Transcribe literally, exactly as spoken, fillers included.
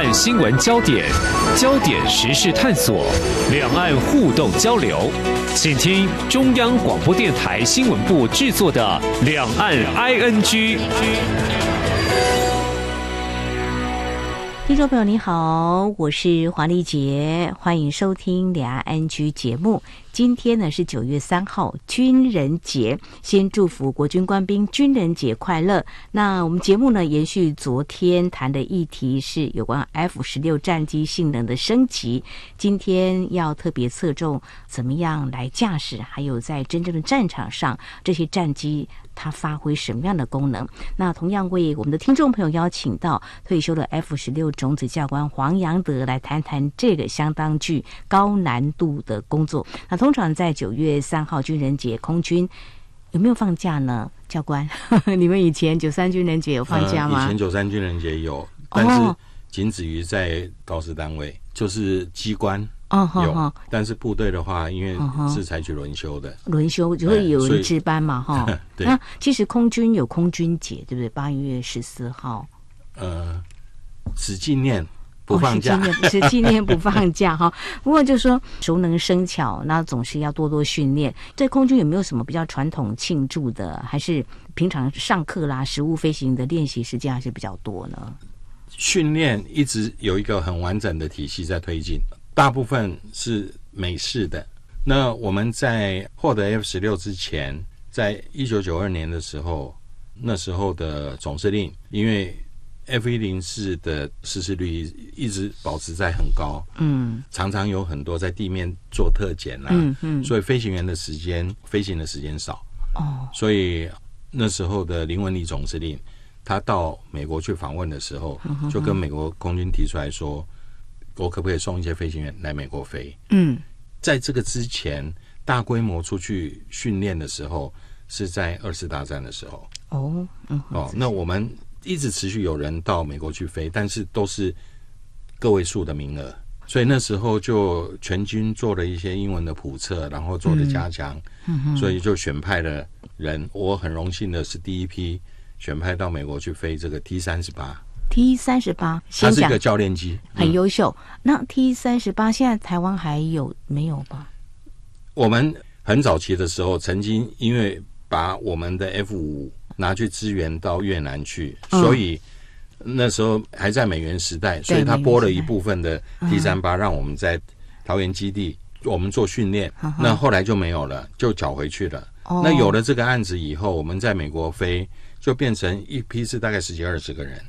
岸新闻焦点，焦点时事探索，两岸互动交流。请听中央广播电台新闻部制作的《两岸 I N G》。 听众朋友你好，我是黄丽杰，欢迎收听两岸 I N G 节目。今天呢是九月三号，军人节，先祝福国军官兵军人节快乐。那我们节目呢延续昨天谈的议题是有关 F 十六 战机性能的升级，今天要特别侧重怎么样来驾驶，还有在真正的战场上这些战机它发挥什么样的功能。那同样为我们的听众朋友邀请到退休的 F 十六 种子教官黄扬德来谈谈这个相当具高难度的工作。那通常在九月三号军人节，空军有没有放假呢？教官，你们以前九三军人节有放假吗？ 呃、以前九三军人节有，但是仅止于在高师单位，就是机关哦有， 哦但是部队的话，因为是采取轮休的， 轮休就会有人值班嘛，哈。 对。 那其实空军有空军节，对不对？八月十四号。 呃，只纪念。不放假， 哦、是纪念不放假哈。不过就说熟能生巧，那总是要多多训练。在空军有没有什么比较传统庆祝的，还是平常上课啦、实务飞行的练习时间还是比较多呢？ 训练一直有一个很完整的体系在推进，大部分是美式的。那我们在获得 F 十六 之前，在一九九二年的时候，那时候的总司令因为F 一零四 的失事率一直保持在很高，嗯，常常有很多在地面做特检啦、啊，嗯嗯，所以飞行员的时间飞行的时间少，哦，所以那时候的林文礼总司令他到美国去访问的时候，嗯、就跟美国空军提出来说，我可不可以送一些飞行员来美国飞？嗯，在这个之前，大规模出去训练的时候是在二次大战的时候，哦，嗯、哦，那我们一直持续有人到美国去飞，但是都是个位数的名额，所以那时候就全军做了一些英文的普测，然后做了加强、嗯嗯、所以就选派了人。我很荣幸的是第一批选派到美国去飞这个 T 三十八 T 三十八， 它是一个教练机， 很优秀、嗯、那 T 三十八 现在台湾还有没有吧？ 我们很早期的时候曾经因为把我们的 F 五拿去支援到越南去、嗯、所以那时候还在美元时代，所以他拨了一部分的 T 三十八、嗯、让我们在桃园基地我们做训练、嗯、那后来就没有了，就缴回去了、哦、那有了这个案子以后，我们在美国飞就变成一批是大概十几二十个人，